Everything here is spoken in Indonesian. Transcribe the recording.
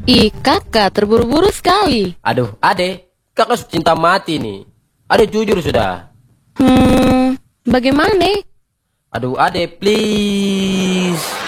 Ih, kakak terburu-buru sekali. Aduh, ade, kakak cinta mati nih. Ade jujur sudah. Bagaimana? Aduh, ade, please.